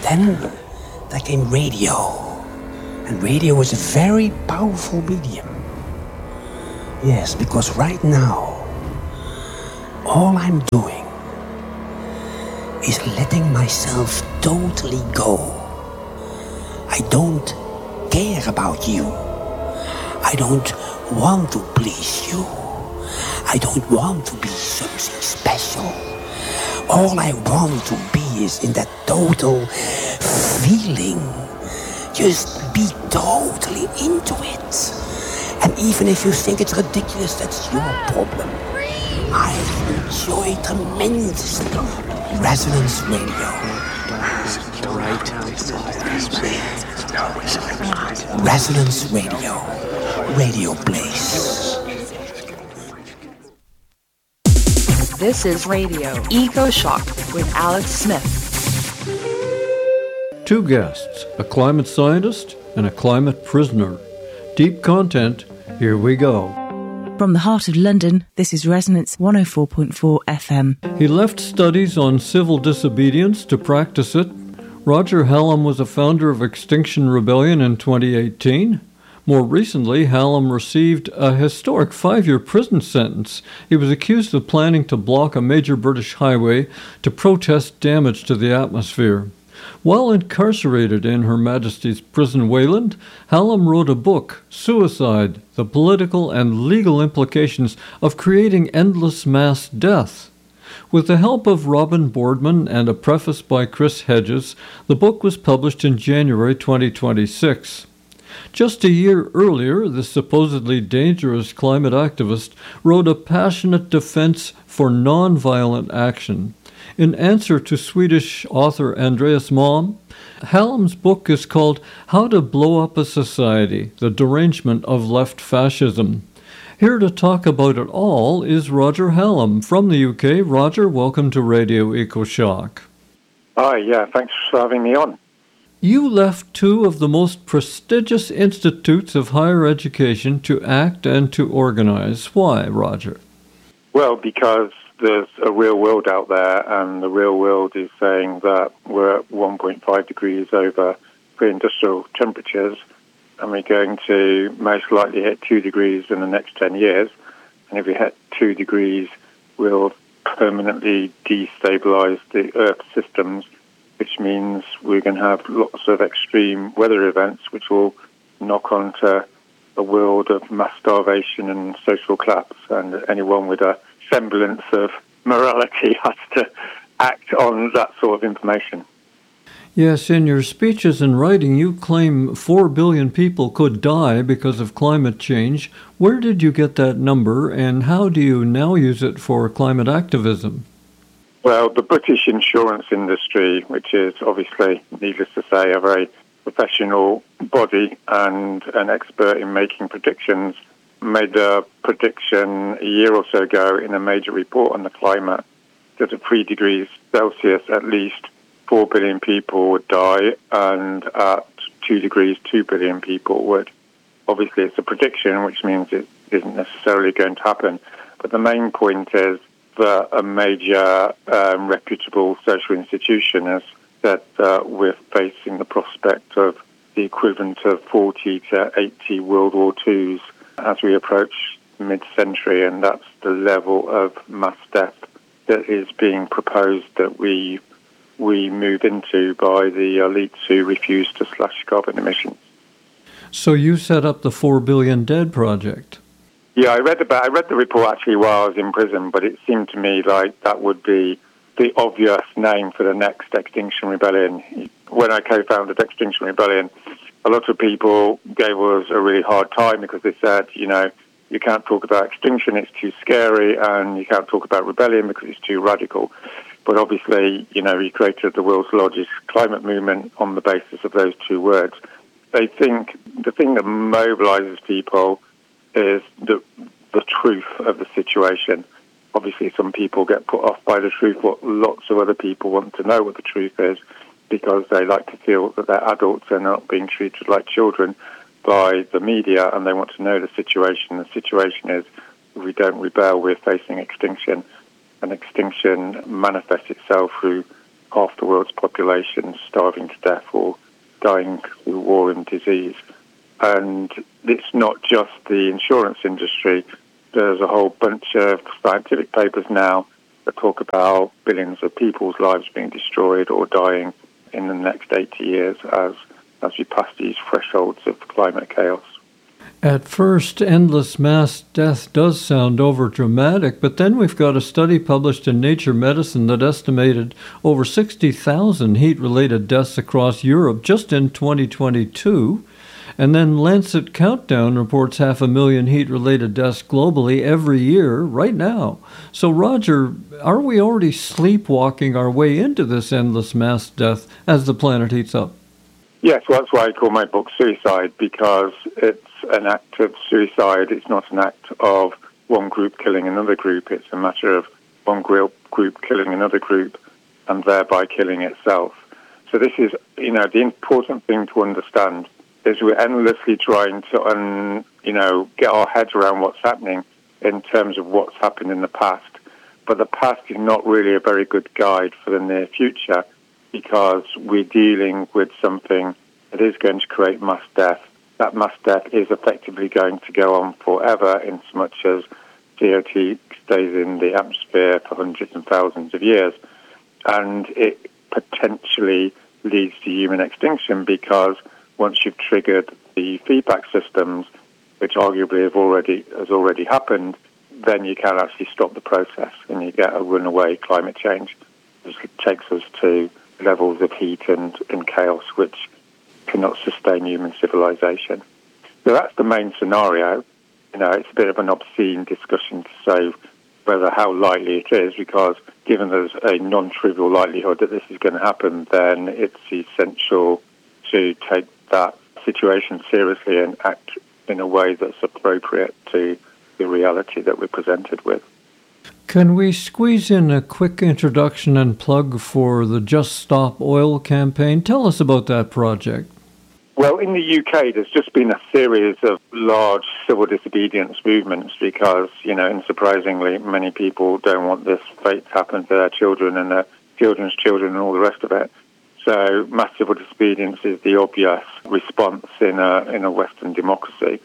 then there came radio. And radio was a very powerful medium. Yes, because right now, all I'm doing is letting myself totally go. I don't care about you. I don't want to please you. I don't want to be something special. All I want to be is in that total feeling. Just be totally into it. And even if you think it's ridiculous, that's your problem. I enjoy tremendously Resonance Radio. Resonance Radio. Radio Place. This is Radio EcoShock with Alex Smith. Two guests, a climate scientist and a climate prisoner. Deep content, here we go. From the heart of London, this is Resonance 104.4 FM. He left studies on civil disobedience to practice it. Roger Hallam was a founder of Extinction Rebellion in 2018. More recently, Hallam received a historic 5-year prison sentence. He was accused of planning to block a major British highway to protest damage to the atmosphere. While incarcerated in Her Majesty's Prison Wayland, Hallam wrote a book, Suicide, The Political and Legal Implications of Creating Endless Mass Death. With the help of Robin Boardman and a preface by Chris Hedges, the book was published in January 2026. Just a year earlier, the supposedly dangerous climate activist wrote a passionate defense for non-violent action. In answer to Swedish author Andreas Malm, Hallam's book is called How to Blow Up a Society, The Derangement of Left Fascism. Here to talk about it all is Roger Hallam from the UK. Roger, welcome to Radio EcoShock. Hi, thanks for having me on. You left two of the most prestigious institutes of higher education to act and to organize. Why, Roger? Well, because there's a real world out there, and the real world is saying that we're at 1.5 degrees over pre-industrial temperatures, and we're going to most likely hit 2 degrees in the next 10 years. And if we hit 2 degrees, we'll permanently destabilize the Earth systems, which means we're going to have lots of extreme weather events, which will knock onto a world of mass starvation and social collapse. And anyone with a semblance of morality has to act on that sort of information. Yes, in your speeches and writing, you claim 4 billion people could die because of climate change. Where did you get that number, and how do you now use it for climate activism? Well, the British insurance industry, which is obviously, needless to say, a very professional body and an expert in making predictions, made a prediction a year or so ago in a major report on the climate that at 3 degrees Celsius, at least 4 billion people would die, and at 2 degrees, 2 billion people would. Obviously, it's a prediction, which means it isn't necessarily going to happen. But the main point is that a major reputable social institution has said that we're facing the prospect of the equivalent of 40 to 80 World War IIs as we approach mid-century, and that's the level of mass death that is being proposed that we move into by the elites who refuse to slash carbon emissions. So you set up the 4 Billion Dead Project. Yeah, I read the report actually while I was in prison, but it seemed to me like that would be the obvious name for the next Extinction Rebellion. When I co-founded Extinction Rebellion, a lot of people gave us a really hard time because they said, you can't talk about extinction, it's too scary, and you can't talk about rebellion because it's too radical. But obviously, we created the world's largest climate movement on the basis of those two words. They think the thing that mobilizes people is the truth of the situation. Obviously, some people get put off by the truth, but lots of other people want to know what the truth is because they like to feel that they're adults and not being treated like children by the media, and they want to know the situation. The situation is, if we don't rebel, we're facing extinction. And extinction manifests itself through half the world's population starving to death or dying through war and disease. And it's not just the insurance industry. There's a whole bunch of scientific papers now that talk about billions of people's lives being destroyed or dying in the next 80 years as we pass these thresholds of climate chaos. At first, endless mass death does sound overdramatic, but then we've got a study published in Nature Medicine that estimated over 60,000 heat-related deaths across Europe just in 2022. And then Lancet Countdown reports 500,000 heat-related deaths globally every year right now. So, Roger, are we already sleepwalking our way into this endless mass death as the planet heats up? Yes, well, that's why I call my book Suicide, because it's an act of suicide. It's not an act of one group killing another group. It's a matter of one group killing another group and thereby killing itself. So this is, the important thing to understand is we're endlessly trying to, get our heads around what's happening in terms of what's happened in the past. But the past is not really a very good guide for the near future because we're dealing with something that is going to create mass death. That mass death is effectively going to go on forever in so much as CO2 stays in the atmosphere for hundreds and thousands of years. And it potentially leads to human extinction because once you've triggered the feedback systems, which arguably has already happened, then you can actually stop the process and you get a runaway climate change, which takes us to levels of heat and chaos which cannot sustain human civilization. So that's the main scenario. It's a bit of an obscene discussion to say how likely it is, because given there's a non-trivial likelihood that this is going to happen, then it's essential to take that situation seriously and act in a way that's appropriate to the reality that we're presented with. Can we squeeze in a quick introduction and plug for the Just Stop Oil campaign? Tell us about that project. Well, in the UK, there's just been a series of large civil disobedience movements because, unsurprisingly, many people don't want this fate to happen to their children and their children's children and all the rest of it. So mass civil disobedience is the obvious response in a Western democracy.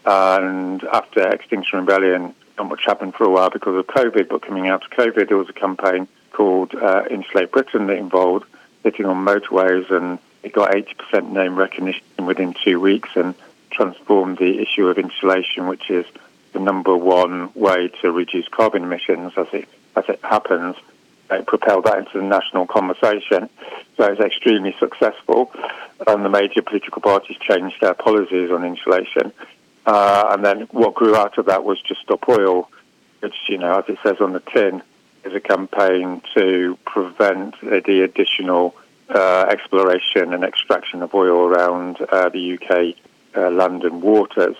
And after Extinction Rebellion, not much happened for a while because of COVID, but coming out of COVID, there was a campaign called Insulate Britain that involved sitting on motorways, and it got 80% name recognition within 2 weeks and transformed the issue of insulation, which is the number one way to reduce carbon emissions as it happens. It propelled that into the national conversation. So it's extremely successful. And the major political parties changed their policies on insulation. And then what grew out of that was Just Stop Oil, which, as it says on the tin, is a campaign to prevent the additional exploration and extraction of oil around the UK land and waters.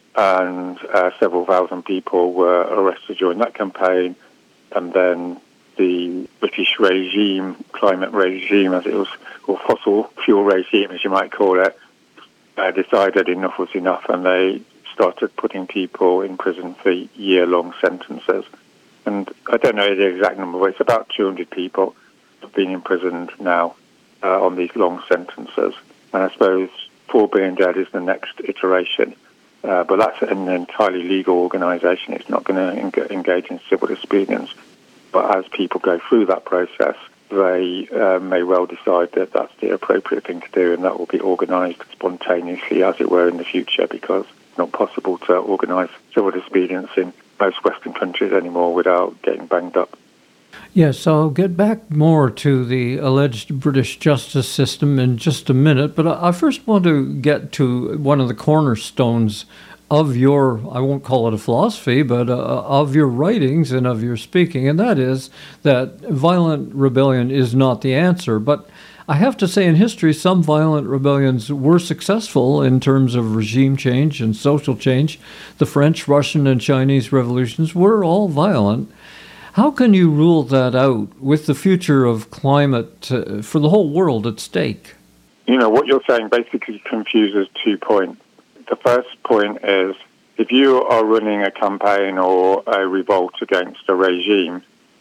And several thousand people were arrested during that campaign. And then the British regime, climate regime as it was, or fossil fuel regime as you might call it, decided enough was enough, and they started putting people in prison for year-long sentences. And I don't know the exact number, but it's about 200 people have been imprisoned now on these long sentences. And I suppose 4 billion dead is the next iteration. But that's an entirely legal organisation. It's not going to engage in civil disobedience. But as people go through that process, they may well decide that that's the appropriate thing to do, and that will be organised spontaneously, as it were, in the future, because it's not possible to organise civil disobedience in most Western countries anymore without getting banged up. Yes, I'll get back more to the alleged British justice system in just a minute, but I first want to get to one of the cornerstones of your, I won't call it a philosophy, but of your writings and of your speaking, and that is that violent rebellion is not the answer. But I have to say, in history, some violent rebellions were successful in terms of regime change and social change. The French, Russian, and Chinese revolutions were all violent. How can you rule that out with the future of climate for the whole world at stake? What you're saying basically confuses 2 points. The first point is, if you are running a campaign or a revolt against a regime,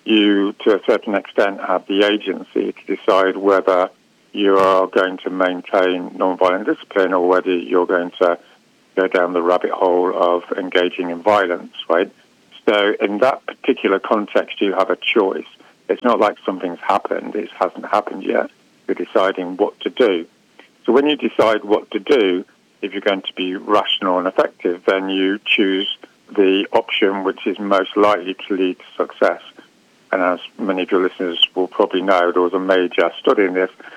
you, to a certain extent, have the agency to decide whether you are going to maintain nonviolent discipline or whether you're going to go down the rabbit hole of engaging in violence, right? So in that particular context, you have a choice. It's not like something's happened. It hasn't happened yet. You're deciding what to do. So when you decide what to do, if you're going to be rational and effective, then you choose the option which is most likely to lead to success. And as many of your listeners will probably know, there was a major study in this